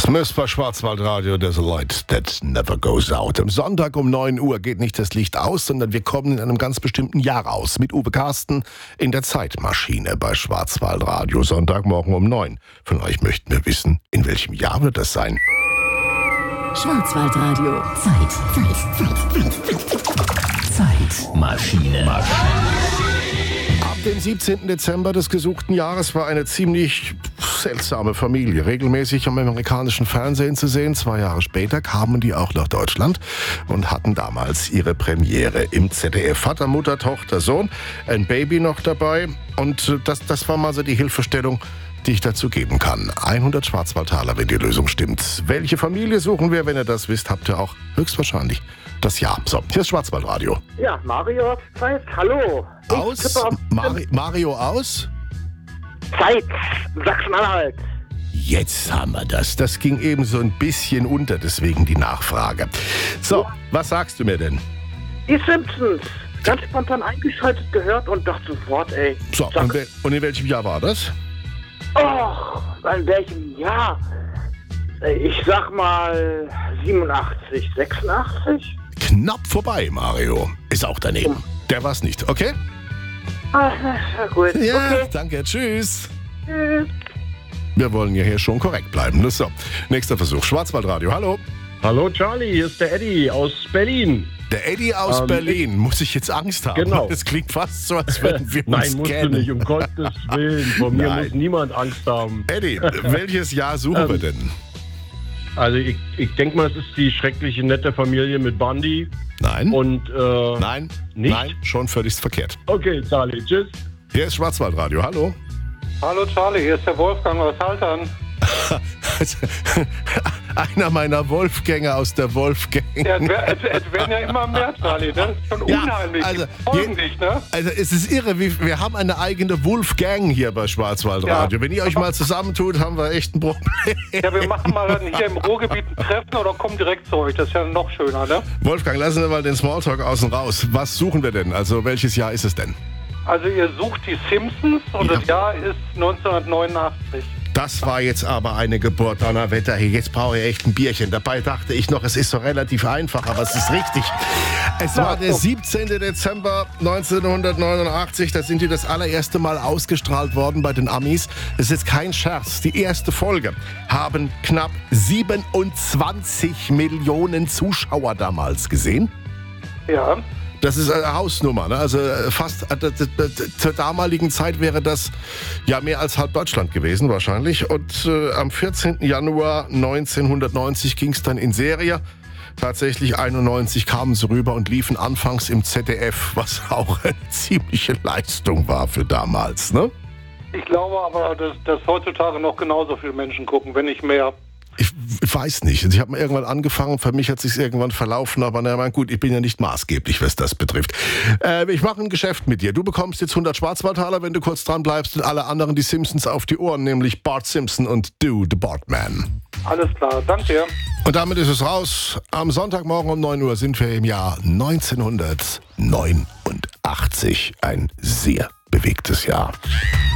Smith bei Schwarzwaldradio, there's a light that never goes out. Am Sonntag um 9 Uhr geht nicht das Licht aus, sondern wir kommen in einem ganz bestimmten Jahr raus. Mit Uwe Carsten in der Zeitmaschine bei Schwarzwaldradio. Sonntagmorgen um 9. Von euch möchten wir wissen, in welchem Jahr wird das sein? Schwarzwaldradio. Zeitmaschine. Ab dem 17. Dezember des gesuchten Jahres war eine ziemlich seltsame Familie regelmäßig am amerikanischen Fernsehen zu sehen. 2 Jahre später kamen die auch nach Deutschland und hatten damals ihre Premiere im ZDF. Vater, Mutter, Tochter, Sohn, ein Baby noch dabei. Und das war mal so die Hilfestellung, die ich dazu geben kann. 100 Schwarzwaldtaler, wenn die Lösung stimmt. Welche Familie suchen wir? Wenn ihr das wisst, habt ihr auch höchstwahrscheinlich das Jahr. So, hier ist Schwarzwaldradio. Ja, Mario Zeit, hallo. Aus? Mario aus? Zeit, Sachsen-Anhalt. Jetzt haben wir das. Das ging eben so ein bisschen unter, deswegen die Nachfrage. So, was sagst du mir denn? Die Simpsons. Ganz spontan eingeschaltet gehört und dachte sofort, ey. So, und in welchem Jahr war das? Oh, in welchem Jahr? Ich sag mal 87, 86? Knapp vorbei, Mario. Ist auch daneben. Der war's nicht, okay? Ah, na gut. Ja, okay. Danke, tschüss. Tschüss. Wir wollen ja hier schon korrekt bleiben. Ne? So, nächster Versuch. Schwarzwaldradio, hallo. Hallo Charlie, hier ist der Eddie aus Berlin. Der Eddie aus Berlin. Muss ich jetzt Angst haben? Genau. Das klingt fast so, als würden wir uns Nein, musst kennen. du nicht, um Gottes Willen. Von mir Nein. muss niemand Angst haben. Eddie, welches Jahr suchen wir denn? Also ich denke mal, es ist die schreckliche nette Familie mit Bundy. Nein. Und Nein, nicht? nein, schon völlig verkehrt. Okay, Charlie, tschüss. Hier ist Schwarzwaldradio, hallo. Hallo Charlie, hier ist der Wolfgang aus Haltern. Einer meiner Wolfgänger aus der Wolfgang. Ja, es werden ja immer mehr, Charlie, das ist schon unheimlich. also, Folgen dich, ne? Also es ist irre, wir haben eine eigene Wolfgang hier bei Schwarzwaldradio. Ja. Wenn ihr euch mal zusammentut, haben wir echt ein Problem. Ja, wir machen mal dann hier im Ruhrgebiet ein Treffen oder kommen direkt zu euch, das ist ja noch schöner, ne? Wolfgang, lassen wir mal den Smalltalk außen raus. Was suchen wir denn? Also welches Jahr ist es denn? Also ihr sucht die Simpsons und das Jahr ist 1989. Das war jetzt aber eine Geburt, Donnerwetter. Hey, jetzt brauche ich echt ein Bierchen. Dabei dachte ich noch, es ist so relativ einfach, aber es ist richtig. Es war der 17. Dezember 1989. Da sind die das allererste Mal ausgestrahlt worden bei den Amis. Das ist jetzt kein Scherz. Die erste Folge haben knapp 27 Millionen Zuschauer damals gesehen. Ja. Das ist eine Hausnummer, ne? Also fast zur damaligen Zeit wäre das ja mehr als halb Deutschland gewesen wahrscheinlich. Und am 14. Januar 1990 ging es dann in Serie. Tatsächlich 91 kamen sie rüber und liefen anfangs im ZDF, was auch eine ziemliche Leistung war für damals, ne? Ich glaube aber, dass heutzutage noch genauso viele Menschen gucken, wenn nicht mehr. Ich weiß nicht. Ich habe mal irgendwann angefangen, für mich hat es sich irgendwann verlaufen, aber na gut, ich bin ja nicht maßgeblich, was das betrifft. Ich mache ein Geschäft mit dir. Du bekommst jetzt 100 Schwarzwaldtaler, wenn du kurz dran bleibst, und alle anderen die Simpsons auf die Ohren, nämlich Bart Simpson und Do the Bartman. Alles klar, danke dir. Und damit ist es raus. Am Sonntagmorgen um 9 Uhr sind wir im Jahr 1989. Ein sehr bewegtes Jahr.